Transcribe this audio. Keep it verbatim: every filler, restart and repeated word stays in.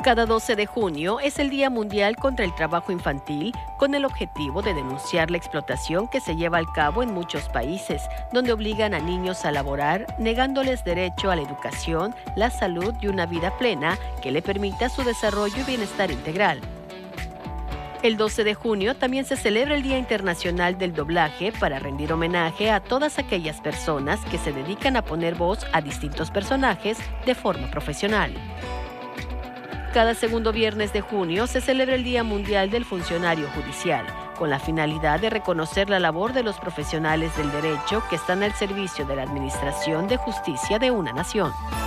Cada doce de junio es el Día Mundial contra el Trabajo Infantil, con el objetivo de denunciar la explotación que se lleva a cabo en muchos países, donde obligan a niños a laborar, negándoles derecho a la educación, la salud y una vida plena que le permita su desarrollo y bienestar integral. El doce de junio también se celebra el Día Internacional del Doblaje para rendir homenaje a todas aquellas personas que se dedican a poner voz a distintos personajes de forma profesional. Cada segundo viernes de junio se celebra el Día Mundial del Funcionario Judicial, con la finalidad de reconocer la labor de los profesionales del derecho que están al servicio de la administración de justicia de una nación.